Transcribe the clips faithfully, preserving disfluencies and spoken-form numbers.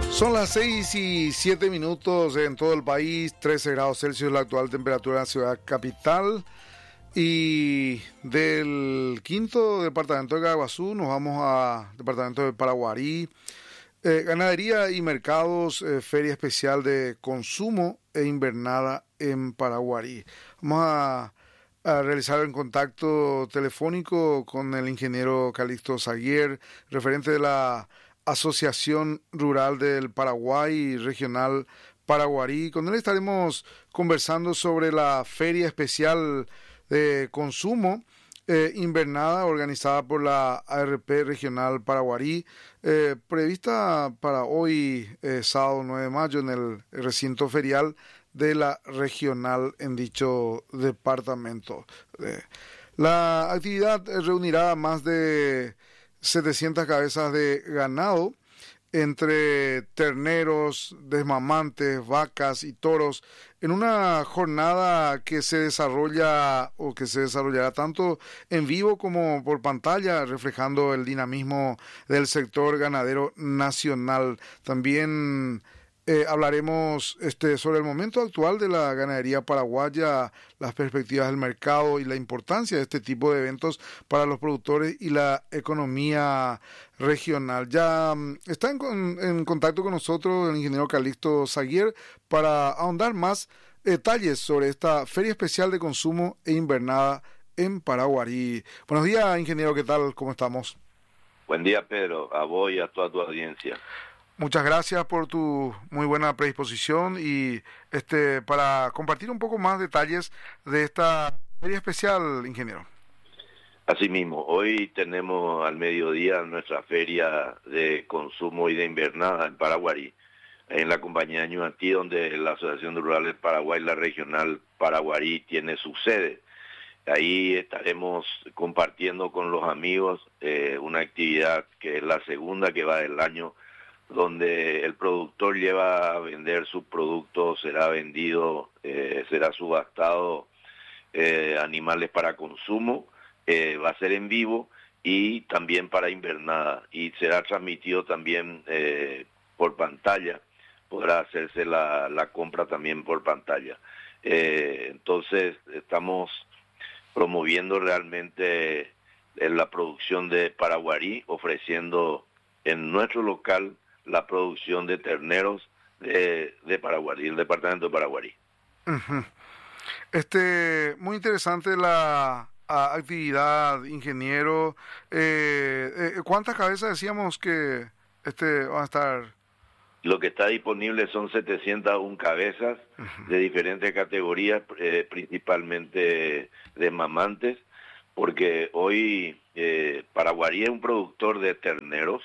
Son las seis y siete minutos en todo el país, trece grados Celsius la actual temperatura en la ciudad capital. Y del quinto departamento de Caaguazú nos vamos al departamento de Paraguarí. Eh, ganadería y mercados, eh, feria especial de consumo e invernada en Paraguarí. Vamos a, a realizar un contacto telefónico con el ingeniero Calixto Zaguer, referente de la Asociación Rural del Paraguay Regional Paraguarí. Con él estaremos conversando sobre la feria especial de consumo eh, invernada organizada por la A R P Regional Paraguarí, eh, prevista para hoy, eh, sábado nueve de mayo, en el recinto ferial de la regional en dicho departamento. Eh, la actividad reunirá a más de setecientas cabezas de ganado, entre terneros, desmamantes, vacas y toros, en una jornada que se desarrolla o que se desarrollará tanto en vivo como por pantalla, reflejando el dinamismo del sector ganadero nacional. También Eh, hablaremos este, sobre el momento actual de la ganadería paraguaya, las perspectivas del mercado y la importancia de este tipo de eventos para los productores y la economía regional. Ya um, está en, en contacto con nosotros el ingeniero Calixto Zaguer para ahondar más detalles sobre esta feria especial de consumo e invernada en Paraguarí. Buenos días, ingeniero, ¿qué tal? ¿Cómo estamos? Buen día, Pedro, a vos y a toda tu audiencia. Muchas gracias por tu muy buena predisposición y este para compartir un poco más detalles de esta feria especial, ingeniero. Asimismo, hoy tenemos al mediodía nuestra feria de consumo y de invernada en Paraguarí, en la compañía Ñuantí, donde la Asociación Rural del Paraguay, la regional Paraguarí, tiene su sede. Ahí estaremos compartiendo con los amigos eh, una actividad que es la segunda que va del año, donde el productor lleva a vender sus productos, será vendido, eh, será subastado eh, animales para consumo, eh, va a ser en vivo y también para invernada, y será transmitido también eh, por pantalla, podrá hacerse la, la compra también por pantalla. Eh, entonces estamos promoviendo realmente en la producción de Paraguarí, ofreciendo en nuestro local la producción de terneros de, de Paraguarí, el departamento de Paraguarí. Uh-huh. Este, muy interesante la a, actividad, ingeniero. Eh, eh, ¿Cuántas cabezas decíamos que este van a estar? Lo que está disponible son setecientas una cabezas uh-huh. de diferentes categorías, eh, principalmente de mamantes, porque hoy eh, Paraguarí es un productor de terneros.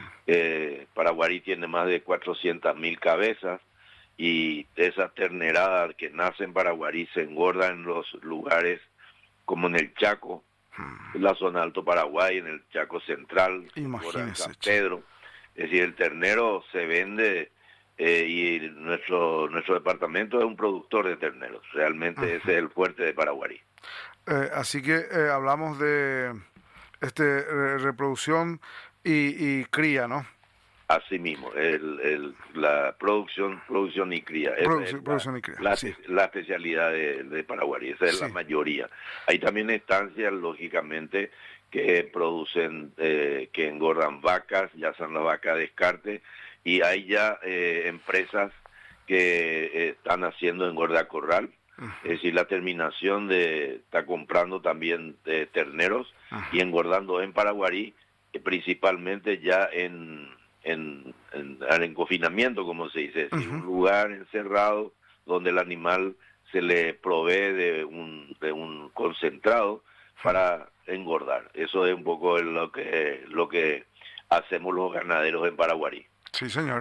Eh, Paraguarí tiene más de cuatrocientas mil cabezas y esas terneradas que nacen en Paraguarí se engordan en los lugares como en el Chaco, en la zona Alto Paraguay, en el Chaco Central, en San Pedro. Es decir, el ternero se vende eh, y nuestro nuestro departamento es un productor de terneros. Realmente uh-huh. ese es el fuerte de Paraguarí. Eh, así que eh, hablamos de este eh, reproducción Y, y cría, ¿no? Así mismo, el, el, la producción producción y cría. Producción, es la, producción y cría, la, sí. la especialidad de, de Paraguarí, esa es sí. la mayoría. Hay también estancias, lógicamente, que producen, eh, que engordan vacas, ya son las vacas de descarte, y hay ya eh, empresas que eh, están haciendo engorda corral, uh-huh. es decir, la terminación de, está comprando también eh, terneros uh-huh. y engordando en Paraguarí, principalmente ya en, en, en, en confinamiento, como se dice, uh-huh. un lugar encerrado donde el animal se le provee de un, de un concentrado para engordar. Eso es un poco lo que, lo que hacemos los ganaderos en Paraguarí. Sí, señor.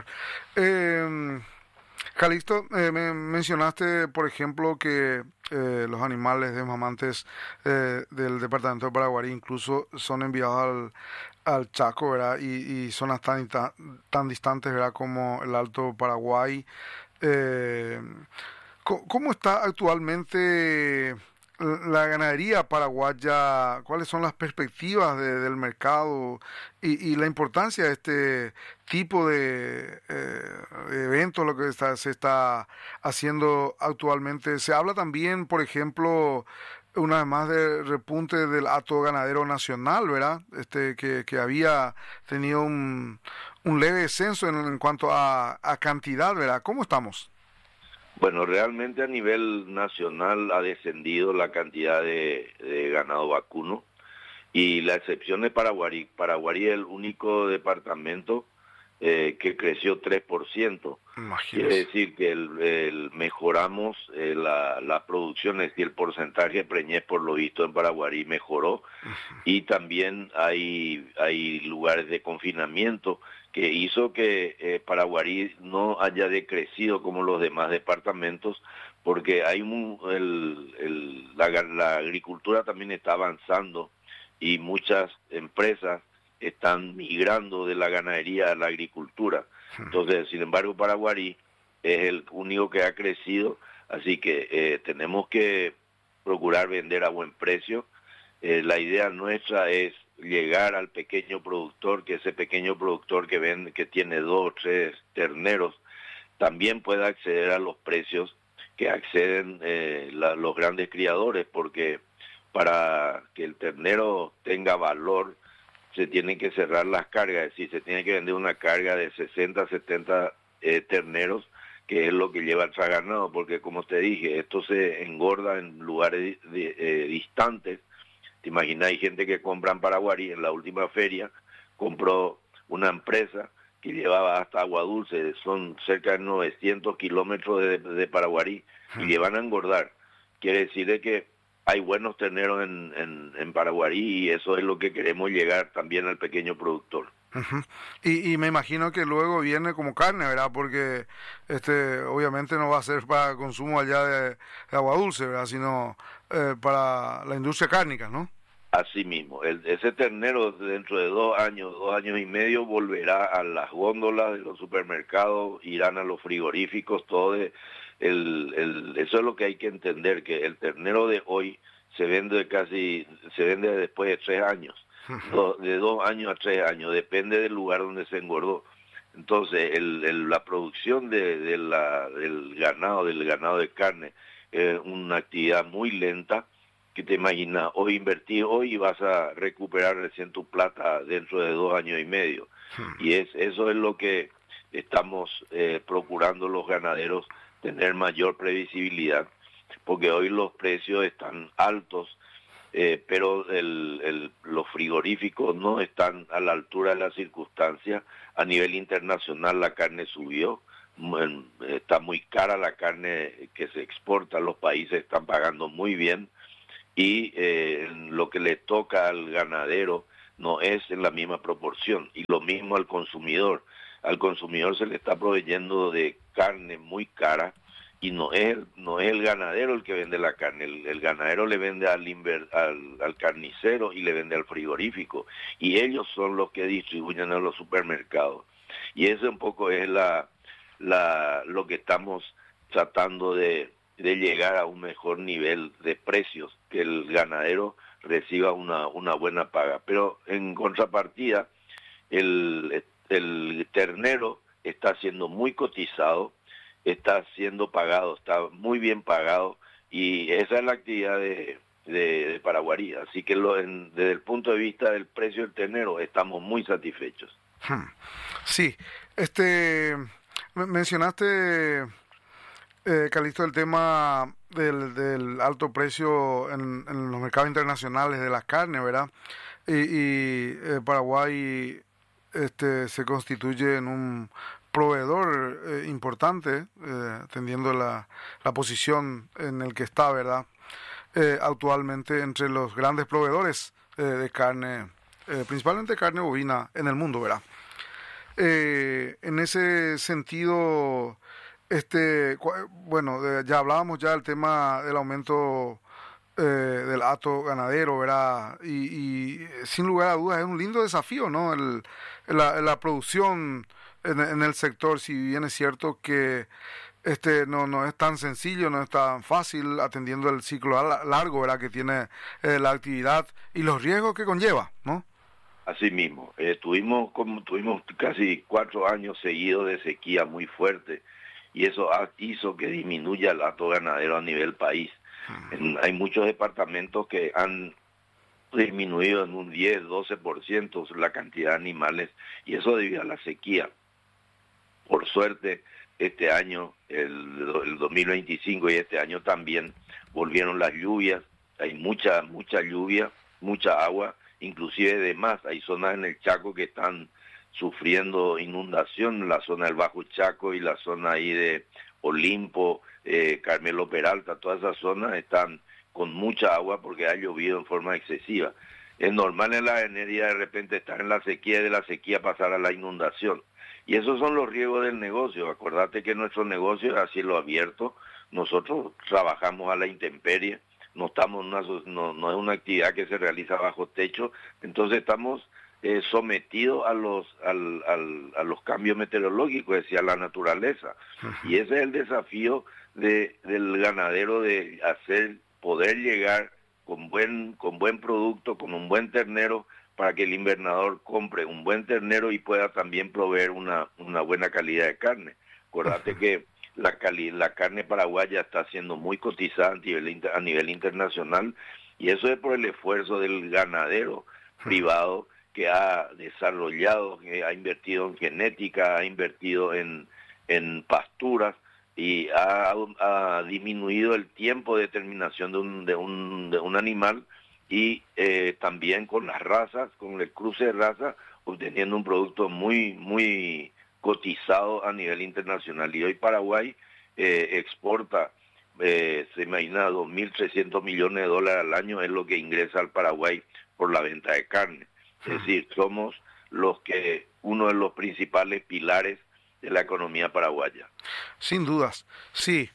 Eh, Calixto, eh, me mencionaste, por ejemplo, que eh, los animales desmamantes eh, del departamento de Paraguarí incluso son enviados al, al Chaco, ¿verdad? Y, y zonas tan, tan, tan distantes, ¿verdad? Como el Alto Paraguay. Eh, ¿Cómo está actualmente la ganadería paraguaya, cuáles son las perspectivas de, del mercado y, y la importancia de este tipo de, eh, de eventos, lo que está, se está haciendo actualmente. Se habla también, por ejemplo, una vez más de repunte del hato ganadero nacional, ¿verdad? Este, que, que había tenido un, un leve descenso en, en cuanto a, a cantidad, ¿verdad? ¿Cómo estamos? Bueno, realmente a nivel nacional ha descendido la cantidad de, de ganado vacuno y la excepción de Paraguarí. Paraguarí es el único departamento eh, que creció tres por ciento. Quiere Imagínese. decir que el, el mejoramos eh, la, la producción, es decir, el porcentaje de preñez por lo visto en Paraguarí mejoró y también hay, hay lugares de confinamiento que hizo que eh, Paraguarí no haya decrecido como los demás departamentos, porque hay un, el, el, la, la agricultura también está avanzando y muchas empresas están migrando de la ganadería a la agricultura. Entonces, sin embargo, Paraguarí es el único que ha crecido, así que eh, tenemos que procurar vender a buen precio. Eh, la idea nuestra es llegar al pequeño productor, que ese pequeño productor que vende, que tiene dos o tres terneros, también pueda acceder a los precios que acceden eh, la, los grandes criadores, porque para que el ternero tenga valor se tienen que cerrar las cargas, es decir, se tiene que vender una carga de sesenta, setenta eh, terneros, que es lo que lleva el traganado, porque como te dije, esto se engorda en lugares de, eh, distantes. Te imaginas, hay gente que compra en Paraguarí, en la última feria, compró una empresa que llevaba hasta Agua Dulce, son cerca de novecientos kilómetros de, de Paraguarí, y llevan a engordar. Quiere decir de que hay buenos terneros en, en, en Paraguarí y eso es lo que queremos llegar también al pequeño productor. Uh-huh. Y, y me imagino que luego viene como carne, ¿verdad? Porque este obviamente no va a ser para consumo allá de, de agua dulce, ¿verdad? Sino eh, para la industria cárnica, ¿no? Así mismo, el, ese ternero dentro de dos años, dos años y medio volverá a las góndolas de los supermercados, irán a los frigoríficos, todo de, el, el, eso es lo que hay que entender, que el ternero de hoy se vende casi, se vende después de tres años, do, de dos años a tres años, depende del lugar donde se engordó. Entonces, el, el, la producción de, de la, del ganado, del ganado de carne, es una actividad muy lenta, que te imaginas, hoy invertir hoy y vas a recuperar recién tu plata dentro de dos años y medio. Y es eso es lo que estamos eh, procurando los ganaderos, tener mayor previsibilidad, porque hoy los precios están altos, eh, pero el, el, los frigoríficos no están a la altura de las circunstancias. A nivel internacional la carne subió, está muy cara la carne que se exporta, los países están pagando muy bien, y eh, lo que le toca al ganadero no es en la misma proporción, y lo mismo al consumidor. Al consumidor se le está proveyendo de carne muy cara y no es, no es el ganadero el que vende la carne, el, el ganadero le vende al, inver, al, al carnicero y le vende al frigorífico, y ellos son los que distribuyen a los supermercados. Y eso un poco es la, la, lo que estamos tratando de de llegar a un mejor nivel de precios, que el ganadero reciba una, una buena paga. Pero en contrapartida, el, el ternero está siendo muy cotizado, está siendo pagado, está muy bien pagado, y esa es la actividad de, de, de Paraguarí. Así que lo, en, desde el punto de vista del precio del ternero estamos muy satisfechos. Sí, este mencionaste... Eh, Calixto, el tema del, del alto precio en, en los mercados internacionales de las carnes, ¿verdad? Y, y eh, Paraguay este, se constituye en un proveedor eh, importante, eh, atendiendo la, la posición en el que está, ¿verdad? Eh, actualmente entre los grandes proveedores eh, de carne, eh, principalmente carne bovina en el mundo, ¿verdad? Eh, en ese sentido... Este, bueno, ya hablábamos ya del tema del aumento eh, del hato ganadero, ¿verdad? Y, y sin lugar a dudas es un lindo desafío, ¿no? El, la, la producción en, en el sector, si bien es cierto que este no no es tan sencillo, no es tan fácil atendiendo el ciclo largo, ¿verdad?, que tiene eh, la actividad y los riesgos que conlleva, ¿no? Así mismo, eh, tuvimos como tuvimos casi cuatro años seguidos de sequía muy fuerte y eso hizo que disminuya el hato ganadero a nivel país. En, hay muchos departamentos que han disminuido en un diez, doce por ciento la cantidad de animales y eso debido a la sequía. Por suerte, este año, el, el dos mil veinticinco y este año también volvieron las lluvias, hay mucha, mucha lluvia, mucha agua, inclusive de más, hay zonas en el Chaco que están sufriendo inundación, la zona del Bajo Chaco y la zona ahí de Olimpo, eh, Carmelo Peralta, todas esas zonas están con mucha agua porque ha llovido en forma excesiva. Es normal en la energía de repente estar en la sequía y de la sequía pasar a la inundación. Y esos son los riesgos del negocio. Acordate que nuestro negocio es a cielo abierto, nosotros trabajamos a la intemperie, no estamos en una, no, no es una actividad que se realiza bajo techo, entonces estamos eh, sometidos a los al, al, a los cambios meteorológicos, es decir, a la naturaleza. Uh-huh. Y ese es el desafío de, del ganadero, de hacer, poder llegar con buen, con buen producto, con un buen ternero, para que el invernador compre un buen ternero y pueda también proveer una, una buena calidad de carne. Acordate uh-huh. que La, cali la carne paraguaya está siendo muy cotizada a nivel, a nivel internacional y eso es por el esfuerzo del ganadero privado que ha desarrollado, que ha invertido en genética, ha invertido en, en pasturas y ha, ha disminuido el tiempo de terminación de un, de un, de un animal y eh, también con las razas, con el cruce de razas, obteniendo un producto muy, muy cotizado a nivel internacional. Y hoy Paraguay eh, exporta, eh, se imagina, dos mil trescientos millones de dólares al año es lo que ingresa al Paraguay por la venta de carne. Es decir, somos los que uno de los principales pilares de la economía paraguaya. Sin dudas, sí.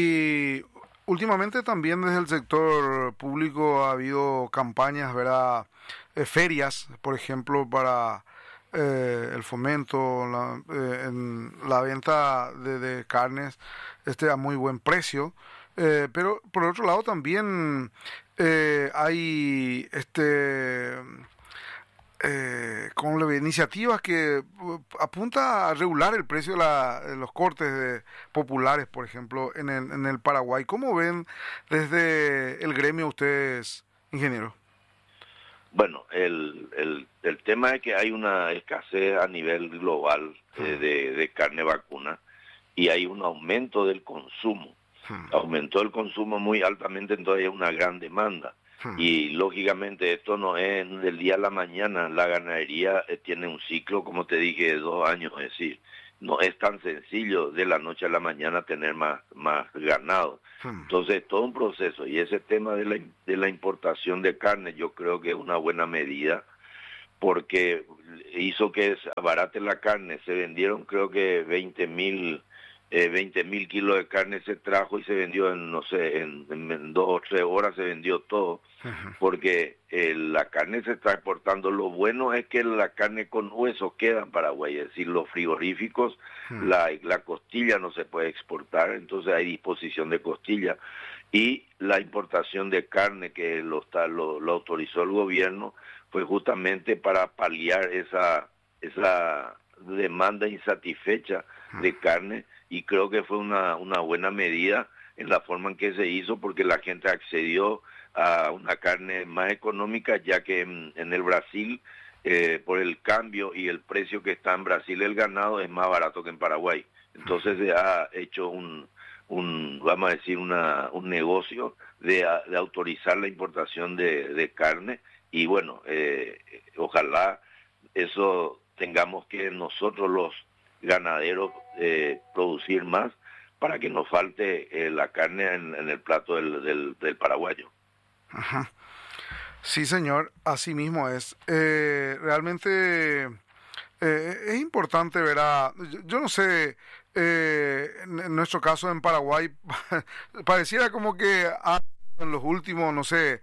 Y últimamente también desde el sector público ha habido campañas, ¿verdad? Eh, ferias, por ejemplo, para Eh, el fomento, la, eh, en la venta de, de carnes este, a muy buen precio, eh, pero por otro lado también eh, hay este eh, con la, iniciativas que uh, apunta a regular el precio de, la, de los cortes de, populares, por ejemplo, en el, en el Paraguay. ¿Cómo ven desde el gremio ustedes, ingeniero? Bueno, el, el, el tema es que hay una escasez a nivel global eh, de, de carne vacuna y hay un aumento del consumo. Hmm. Aumentó el consumo muy altamente, entonces hay una gran demanda. Hmm. Y lógicamente esto no es del día a la mañana. La ganadería eh, tiene un ciclo, como te dije, de dos años. Es decir, no es tan sencillo de la noche a la mañana tener más, más ganado. Hmm. Entonces, todo un proceso. Y ese tema de la, de la importación de carne, yo creo que es una buena medida, porque hizo que se abarate la carne. Se vendieron, creo que veinte mil eh, veinte mil kilos de carne se trajo y se vendió en, no sé, en, en, en dos o tres horas se vendió todo, uh-huh. porque eh, la carne se está exportando. Lo bueno es que la carne con hueso queda en Paraguay, es decir, los frigoríficos, uh-huh. la, la costilla no se puede exportar, entonces hay disposición de costilla. Y la importación de carne que lo, está, lo, lo autorizó el gobierno fue justamente para paliar esa, esa demanda insatisfecha de carne, y creo que fue una, una buena medida en la forma en que se hizo, porque la gente accedió a una carne más económica, ya que en, en el Brasil, eh, por el cambio y el precio que está en Brasil el ganado, es más barato que en Paraguay. Entonces se ha hecho un, un vamos a decir, una, un negocio de, de autorizar la importación de, de carne, y bueno, eh, ojalá eso tengamos que nosotros los ganaderos eh, producir más para que nos falte eh, la carne en, en el plato del, del, del paraguayo. Ajá. Sí, señor, así mismo es. Eh, realmente eh, es importante, ¿verdad? Yo, yo no sé, eh, en, en nuestro caso en Paraguay, pareciera como que en los últimos, no sé,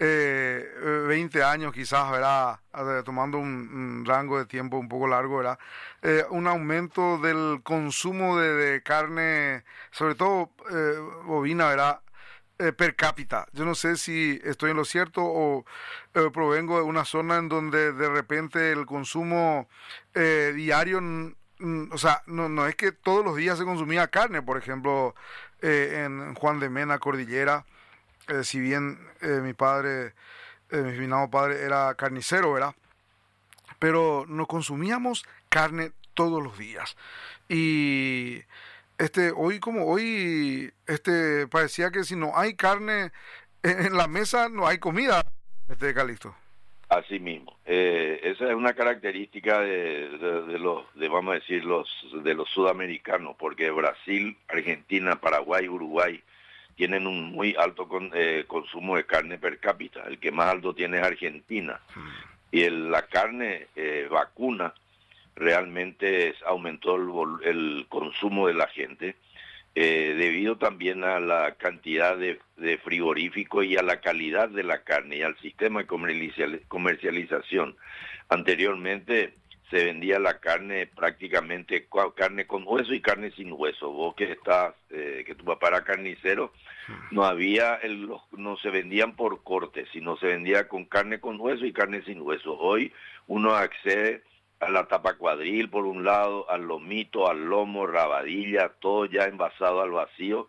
eh, veinte años quizás, ¿verdad? Tomando un, un rango de tiempo un poco largo, ¿verdad? Eh, un aumento del consumo de, de carne, sobre todo eh, bovina, ¿verdad? Eh, per cápita. Yo no sé si estoy en lo cierto o eh, provengo de una zona en donde de repente el consumo eh, diario, n- n- o sea, no, no es que todos los días se consumía carne, por ejemplo, eh, en Juan de Mena, Cordillera, eh, si bien eh, mi padre, eh, mi finado padre era carnicero, ¿verdad? Pero no consumíamos carne todos los días. Y este, hoy como hoy, este, parecía que si no hay carne en, en la mesa, no hay comida, este Calixto. Así mismo. Eh, esa es una característica de, de, de los, de, vamos a decir, los, de los sudamericanos, porque Brasil, Argentina, Paraguay, Uruguay tienen un muy alto con, eh, consumo de carne per cápita. El que más alto tiene es Argentina. Y el, la carne eh, vacuna realmente es, aumentó el, vol- el consumo de la gente, eh, debido también a la cantidad de, de frigoríficos y a la calidad de la carne y al sistema de comercial- comercialización. Anteriormente se vendía la carne prácticamente cua- carne con hueso y carne sin hueso. Vos que estás, eh, que tu papá era carnicero, no había, el, los- no se vendían por corte, sino se vendía con carne con hueso y carne sin hueso. Hoy uno accede a la tapa cuadril por un lado, al lomito, al lomo, rabadilla, todo ya envasado al vacío,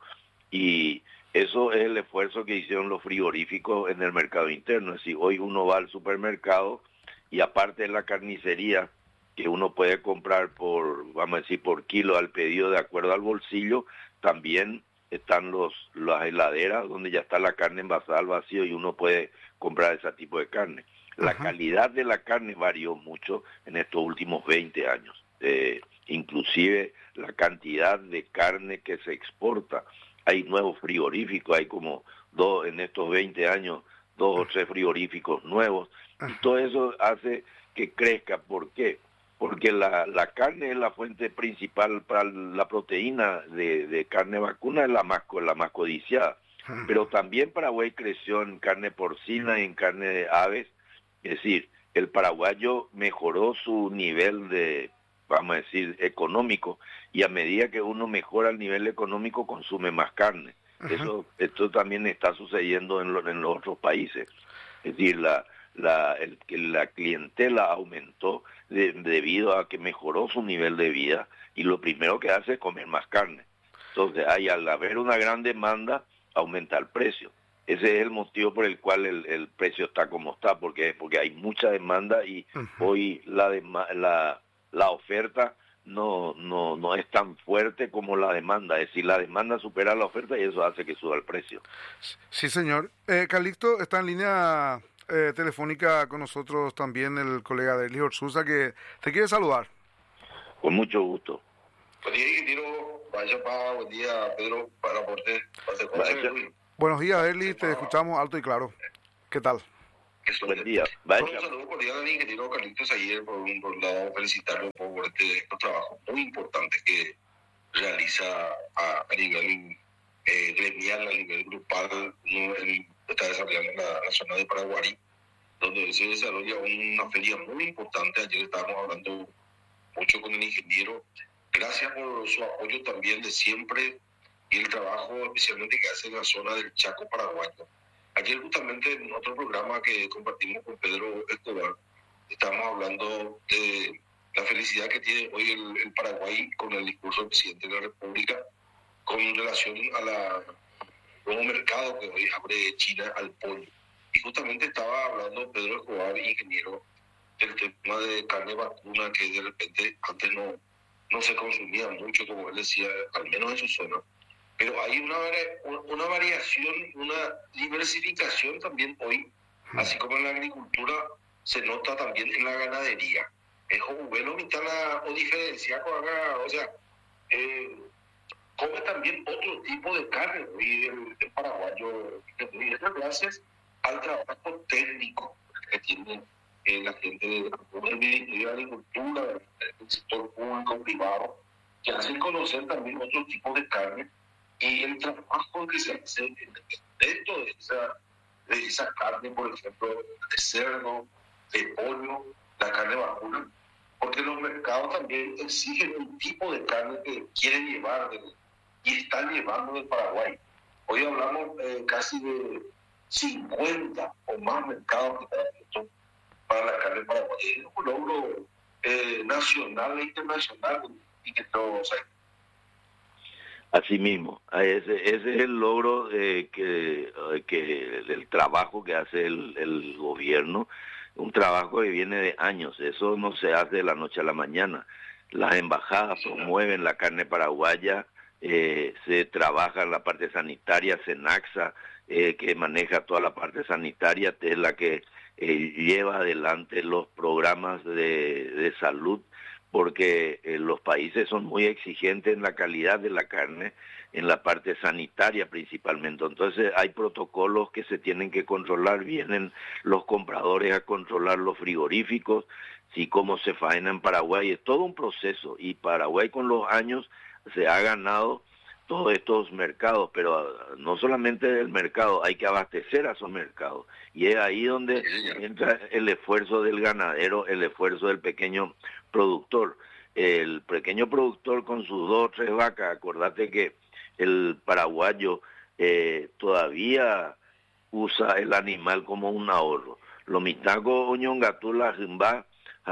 y eso es el esfuerzo que hicieron los frigoríficos en el mercado interno. Es decir, hoy uno va al supermercado y aparte de la carnicería, que uno puede comprar por, vamos a decir, por kilo al pedido de acuerdo al bolsillo, también están los las heladeras donde ya está la carne envasada al vacío y uno puede comprar ese tipo de carne. La Ajá. calidad de la carne varió mucho en estos últimos veinte años, eh, inclusive la cantidad de carne que se exporta. Hay nuevos frigoríficos, hay como dos en estos veinte años, dos o tres frigoríficos nuevos, y todo eso hace que crezca. ¿Por qué? Porque la, la carne es la fuente principal para la proteína de, de carne vacuna, es la más, la más codiciada. Pero también Paraguay creció en carne porcina y en carne de aves. Es decir, el paraguayo mejoró su nivel de, vamos a decir, económico, y a medida que uno mejora el nivel económico consume más carne. Eso, esto también está sucediendo en, lo, en los otros países. Es decir, la, la, el, la clientela aumentó de, debido a que mejoró su nivel de vida, y lo primero que hace es comer más carne. Entonces, hay, al haber una gran demanda, aumenta el precio. Ese es el motivo por el cual el, el precio está como está, porque porque hay mucha demanda y uh-huh. hoy la, dema, la la oferta no no no es tan fuerte como la demanda. Es decir, la demanda supera la oferta y eso hace que suba el precio. Sí, señor. Eh, Calixto, está en línea eh, telefónica con nosotros también el colega de Elio Sousa, que te quiere saludar. Con mucho gusto. Buen día, ingeniero. Vaya, pa, buen día, Pedro, para aporte. Buenos días, Erly, te escuchamos alto y claro. ¿Qué tal? Buen día. Vaya. Un saludo cordial al ingeniero Carlitos ayer, por un por lado, felicitarlo por este, estos trabajos muy importantes que realiza a, a nivel eh, gremial, a nivel grupal, ¿no? Él está desarrollando en la, la zona de Paraguay, donde se desarrolla una feria muy importante. Ayer estábamos hablando mucho con el ingeniero. Gracias por su apoyo también de siempre y el trabajo especialmente que hace en la zona del Chaco paraguayo. Ayer justamente en otro programa que compartimos con Pedro Escobar, estábamos hablando de la felicidad que tiene hoy el, el Paraguay con el discurso del presidente de la República con relación a la nuevo mercado que hoy abre China al pollo. Y justamente estaba hablando Pedro Escobar, ingeniero, del tema de carne vacuna, que de repente antes no, no se consumía mucho, como él decía, al menos en su zona. Pero hay una, una variación, una diversificación también hoy, así como en la agricultura, se nota también en la ganadería. Es como bueno mitad la, o diferenciar con la, o sea, eh, come también otro tipo de carne, hoy el, el paraguayo, y eso gracias al trabajo técnico que tiene eh, la gente del Ministerio de Agricultura, del sector público, privado, que hacen conocer también otros tipos de carne. Y el trabajo que se hace dentro de esa de esa carne, por ejemplo, de cerdo, de pollo, la carne vacuna, porque los mercados también exigen un tipo de carne que quieren llevar de, y están llevando de Paraguay. Hoy hablamos eh, casi de cincuenta o más mercados que están abiertos para la carne paraguaya. Es un logro eh, nacional e internacional y que todos hay. Así mismo, ese, ese es el logro eh, que, que del trabajo que hace el, el gobierno, un trabajo que viene de años, eso no se hace de la noche a la mañana. Las embajadas promueven la carne paraguaya, eh, se trabaja en la parte sanitaria, Senaxa, eh, que maneja toda la parte sanitaria, es la que eh, lleva adelante los programas de, de salud, porque eh, los países son muy exigentes en la calidad de la carne, en la parte sanitaria principalmente. Entonces hay protocolos que se tienen que controlar, vienen los compradores a controlar los frigoríficos, sí, cómo se faena en Paraguay, es todo un proceso, y Paraguay con los años se ha ganado todos estos mercados, pero no solamente el mercado, hay que abastecer a esos mercados, y es ahí donde entra el esfuerzo del ganadero, el esfuerzo del pequeño productor. El pequeño productor con sus dos o tres vacas, acordate que el paraguayo eh, todavía usa el animal como un ahorro. Lo mitaco oñongatula jimba,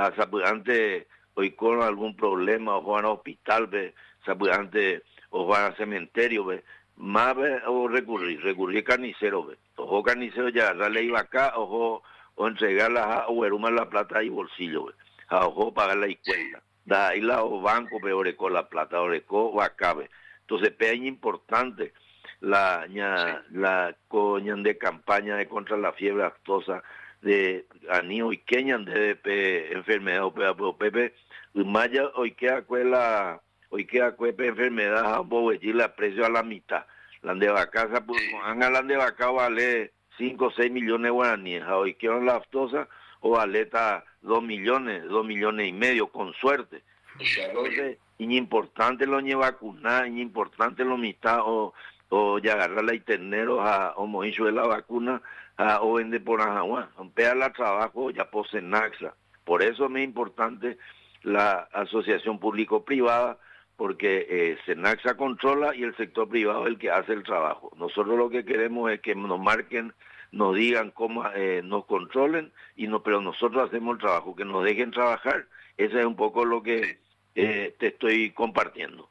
antes hoy con algún problema o van a hospital, ve, antes o van a cementerio, ve, más ve, o recurrir, recurrir carnicero, ve. Ojo carnicero ya darle iba acá, ojo o entregarla a Hueruma la plata y bolsillo, ve. A ojo pagar la cuenta. Da ahí la o banco peor con la plata, oreco o acabe. Entonces, es importante la ña, la coñan de campaña de contra la fiebre aftosa de anío y queñan de pe, enfermedad o pepe maya hoy queda cuela hoy queda cuepe enfermedad a bovellir la precio a la mitad. La de vaca pues hagan la de vaca vale cinco o seis millones de guaraníes, hoy queda la aftosa o aleta dos millones, dos millones y medio con suerte. Entonces, es importante lo ñe vacunar, es importante lo mitad o o ya agarrarla y teneros a o mohicho de la vacuna a, o vende por agua, ampea la trabajo ya por Senaxa. Por eso es muy importante la asociación público-privada, porque eh, Senaxa controla y el sector privado es el que hace el trabajo. Nosotros lo que queremos es que nos marquen, nos digan cómo eh, nos controlen, y no, pero nosotros hacemos el trabajo, que nos dejen trabajar. Ese es un poco lo que eh, te estoy compartiendo.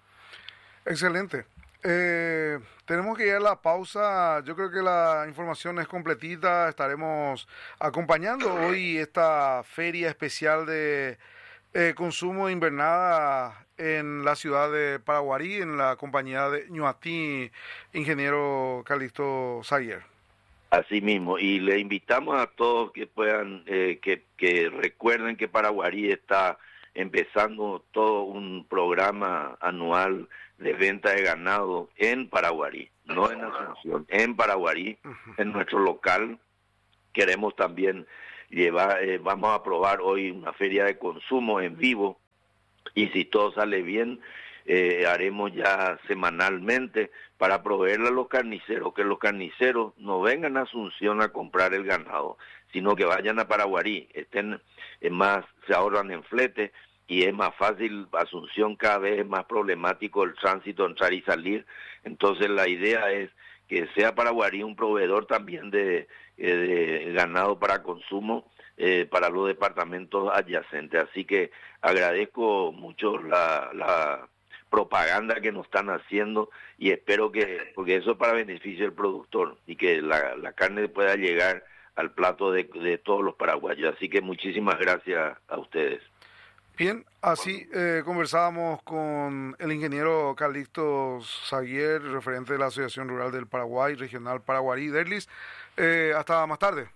Excelente. Eh, tenemos que ir a la pausa. Yo creo que la información es completita. Estaremos acompañando hoy esta feria especial de eh, consumo invernada en la ciudad de Paraguarí, en la compañía de Ñuatí, ingeniero Calixto Sayer. Así mismo, y le invitamos a todos que puedan, eh, que, que recuerden que Paraguarí está empezando todo un programa anual de venta de ganado en Paraguarí, no en Asunción, en Paraguarí, en nuestro local. Queremos también llevar, eh, vamos a probar hoy una feria de consumo en vivo, y si todo sale bien, eh, haremos ya semanalmente para proveerle a los carniceros, que los carniceros no vengan a Asunción a comprar el ganado, sino que vayan a Paraguarí, estén eh, más, se ahorran en flete, y es más fácil. Asunción cada vez es más problemático el tránsito, entrar y salir. Entonces la idea es que sea Paraguarí un proveedor también de, eh, de ganado para consumo eh, para los departamentos adyacentes. Así que agradezco mucho la, la propaganda que nos están haciendo, y espero que, porque eso es para beneficio del productor, y que la, la carne pueda llegar al plato de, de todos los paraguayos. Así que muchísimas gracias a ustedes. Bien, así eh, conversábamos con el ingeniero Calixto Sayer, referente de la Asociación Rural del Paraguay, Regional Paraguarí, Derlis. Eh, hasta más tarde.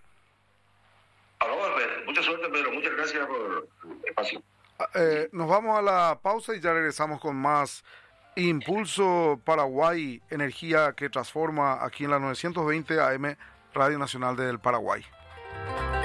Aló, mucha suerte, Pedro. Muchas gracias por el espacio. Eh, nos vamos a la pausa y ya regresamos con más Impulso Paraguay, energía que transforma, aquí en la novecientos veinte A M, Radio Nacional del Paraguay.